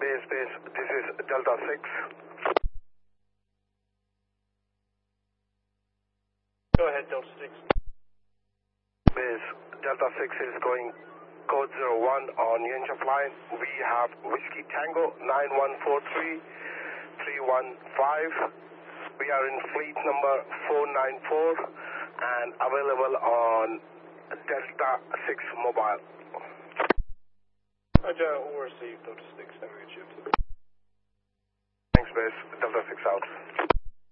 Base, this is Delta 6. Go ahead, Delta 6. Base, Delta 6 is going code 01 on Yanchef line. We have Whiskey Tango 9143315. We are in fleet number 494 and available on Delta 6 mobile. Roger, we'll receive Delta 6. Have a good shift. Thanks, Base. Delta 6 out.